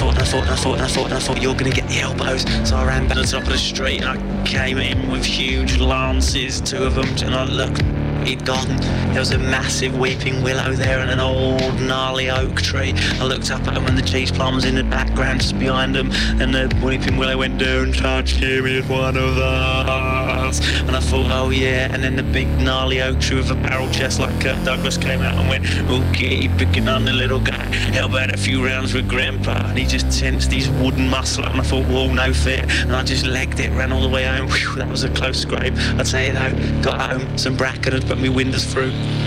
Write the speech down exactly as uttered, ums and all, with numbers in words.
thought, I thought, I thought, I thought, I thought you're gonna get the elbows. So I ran back to the top of the street and I came in with huge lances, two of them, and I looked. He'd gone. There was a massive weeping willow there and an old gnarly oak tree. I looked up at him and the cheese plum was in the background just behind him, and the weeping willow went, "Don't touch him, he's one of us." And I thought, oh yeah. And then the big gnarly oak tree with a barrel chest like Kirk Douglas came out and went, "Okay, picking on the little guy. How about a few rounds with Grandpa?" And he just tensed his wooden muscle up and I thought, whoa, no fear. And I just legged it, ran all the way home. Whew, that was a close scrape. I'd say though, got home, some bracken had put me windows through.